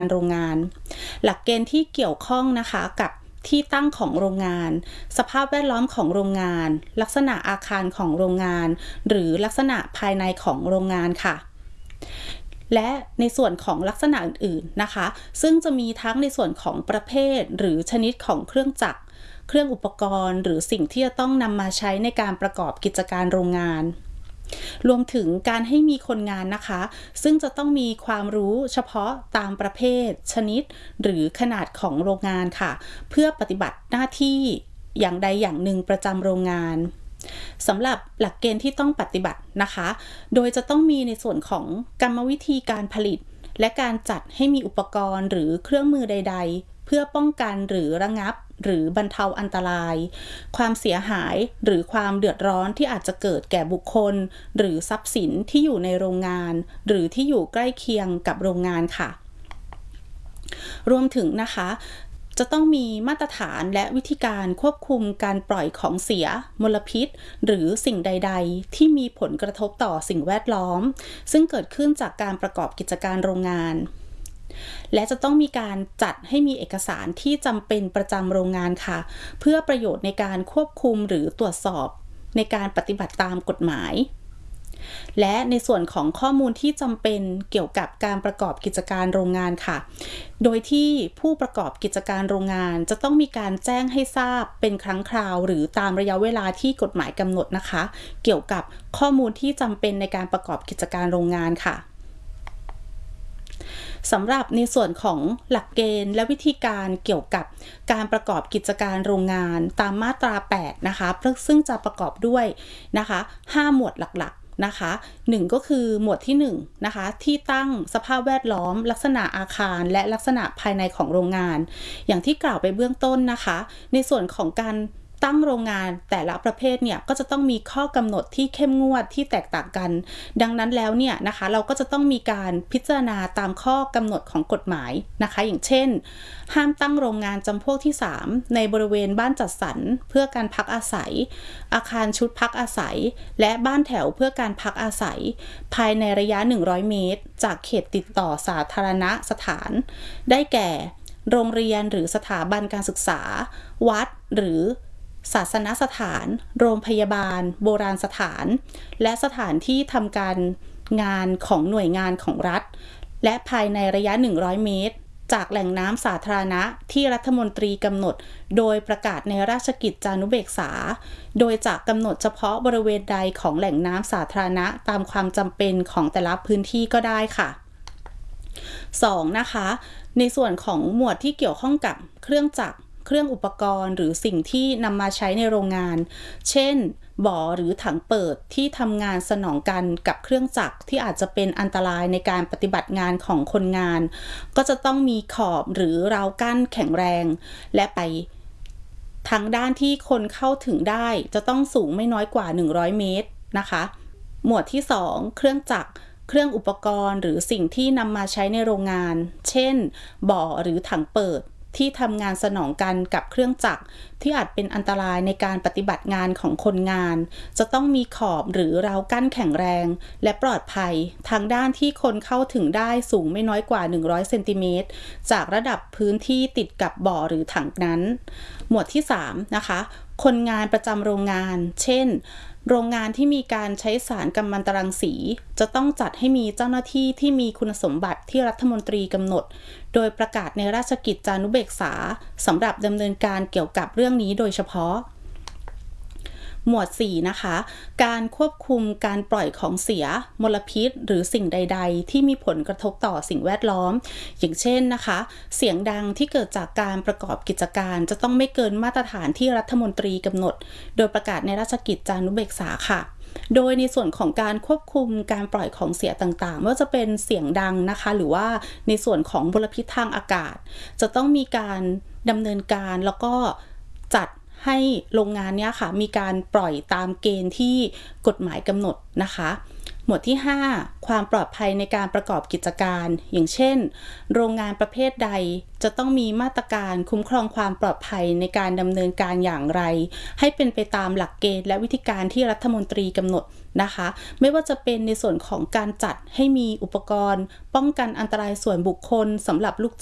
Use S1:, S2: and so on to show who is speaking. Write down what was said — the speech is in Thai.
S1: โรงงานหลักเกณฑ์ที่เกี่ยวข้องนะคะกับที่ตั้งของโรงงานสภาพแวดล้อมของโรงงานลักษณะอาคารของโรงงานหรือลักษณะภายในของโรงงานค่ะและในส่วนของลักษณะอื่นๆนะคะซึ่งจะมีทั้งในส่วนของประเภทหรือชนิดของเครื่องจักรเครื่องอุปกรณ์หรือสิ่งที่จะต้องนำมาใช้ในการประกอบกิจการโรงงานรวมถึงการให้มีคนงานนะคะซึ่งจะต้องมีความรู้เฉพาะตามประเภทชนิดหรือขนาดของโรงงานค่ะเพื่อปฏิบัติหน้าที่อย่างใดอย่างหนึ่งประจำโรงงานสำหรับหลักเกณฑ์ที่ต้องปฏิบัตินะคะโดยจะต้องมีในส่วนของกรรมวิธีการผลิตและการจัดให้มีอุปกรณ์หรือเครื่องมือใดๆเพื่อป้องกันหรือระงับหรือบรรเทาอันตรายความเสียหายหรือความเดือดร้อนที่อาจจะเกิดแก่บุคคลหรือทรัพย์สินที่อยู่ในโรงงานหรือที่อยู่ใกล้เคียงกับโรงงานค่ะรวมถึงนะคะจะต้องมีมาตรฐานและวิธีการควบคุมการปล่อยของเสียมลพิษหรือสิ่งใดๆที่มีผลกระทบต่อสิ่งแวดล้อมซึ่งเกิดขึ้นจากการประกอบกิจการโรงงานและจะต้องมีการจัดให้มีเอกสารที่จำเป็นประจำโรงงานค่ะเพื่อประโยชน์ในการควบคุมหรือตรวจสอบในการปฏิบัติตามกฎหมายและในส่วนของข้อมูลที่จำเป็นเกี่ยวกับการประกอบกิจการโรงงานค่ะโดยที่ผู้ประกอบกิจการโรงงานจะต้องมีการแจ้งให้ทราบเป็นครั้งคราวหรือตามระยะเวลาที่กฎหมายกำหนดนะคะเกี่ยวกับข้อมูลที่จำเป็นในการประกอบกิจการโรงงานค่ะสำหรับในส่วนของหลักเกณฑ์และวิธีการเกี่ยวกับการประกอบกิจการโรงงานตามมาตรา8นะคะซึ่งจะประกอบด้วยนะคะ5หมวดหลักๆนะคะ1ก็คือหมวดที่1นะคะที่ตั้งสภาพแวดล้อมลักษณะอาคารและลักษณะภายในของโรงงานอย่างที่กล่าวไปเบื้องต้นนะคะในส่วนของการตั้งโรงงานแต่ละประเภทเนี่ยก็จะต้องมีข้อกำหนดที่เข้มงวดที่แตกต่างกันดังนั้นแล้วเนี่ยนะคะเราก็จะต้องมีการพิจารณาตามข้อกำหนดของกฎหมายนะคะอย่างเช่นห้ามตั้งโรงงานจำพวกที่3ในบริเวณบ้านจัดสรรเพื่อการพักอาศัยอาคารชุดพักอาศัยและบ้านแถวเพื่อการพักอาศัยภายในระยะ100เมตรจากเขตติดต่อสาธารณสถานได้แก่โรงเรียนหรือสถาบันการศึกษาวัดหรือศาสนสถานโรงพยาบาลโบราณสถานและสถานที่ทำการงานของหน่วยงานของรัฐและภายในระยะ100เมตรจากแหล่งน้ำสาธารณะที่รัฐมนตรีกำหนดโดยประกาศในราชกิจจานุเบกษาโดยจะกำหนดเฉพาะบริเวณใดของแหล่งน้ำสาธารณะตามความจำเป็นของแต่ละพื้นที่ก็ได้ค่ะ2นะคะในส่วนของหมวดที่เกี่ยวข้องกับเครื่องจักรเครื่องอุปกรณ์หรือสิ่งที่นำมาใช้ในโรงงานเช่นบ่อหรือถังเปิดที่ทำงานสนองกันกับเครื่องจักรที่อาจจะเป็นอันตรายในการปฏิบัติงานของคนงานก็จะต้องมีขอบหรือราวกั้นแข็งแรงและไปทางด้านที่คนเข้าถึงได้จะต้องสูงไม่น้อยกว่า100เมตรนะคะหมวดที่2เครื่องจักรเครื่องอุปกรณ์หรือสิ่งที่นำมาใช้ในโรงงานเช่นบ่อหรือถังเปิดที่ทำงานสนองกันกับเครื่องจักรที่อาจเป็นอันตรายในการปฏิบัติงานของคนงานจะต้องมีขอบหรือราวกั้นแข็งแรงและปลอดภัยทางด้านที่คนเข้าถึงได้สูงไม่น้อยกว่า100เซนติเมตรจากระดับพื้นที่ติดกับบ่อหรือถังนั้นหมวดที่3นะคะคนงานประจำโรงงานเช่นโรงงานที่มีการใช้สารกัมมันตรังสีจะต้องจัดให้มีเจ้าหน้าที่ที่มีคุณสมบัติที่รัฐมนตรีกำหนดโดยประกาศในราชกิจจานุเบกษาสำหรับดำเนินการเกี่ยวกับเรื่องนี้โดยเฉพาะหมวด4นะคะการควบคุมการปล่อยของเสียมลพิษหรือสิ่งใดๆที่มีผลกระทบต่อสิ่งแวดล้อมอย่างเช่นนะคะเสียงดังที่เกิดจากการประกอบกิจการจะต้องไม่เกินมาตรฐานที่รัฐมนตรีกำหนดโดยประกาศในราชกิจจานุเบกษาค่ะโดยในส่วนของการควบคุมการปล่อยของเสียต่างๆไม่ว่าจะเป็นเสียงดังนะคะหรือว่าในส่วนของมลพิษทางอากาศจะต้องมีการดำเนินการแล้วก็จัดให้โรงงานเนี้ยค่ะมีการปล่อยตามเกณฑ์ที่กฎหมายกำหนดนะคะหมวดที่ 5 ความปลอดภัยในการประกอบกิจการ อย่างเช่น โรงงานประเภทใดจะต้องมีมาตรการคุ้มครองความปลอดภัยในการดำเนินการอย่างไรให้เป็นไปตามหลักเกณฑ์และวิธีการที่รัฐมนตรีกำหนดนะคะไม่ว่าจะเป็นในส่วนของการจัดให้มีอุปกรณ์ป้องกันอันตรายส่วนบุคคลสำหรับลูก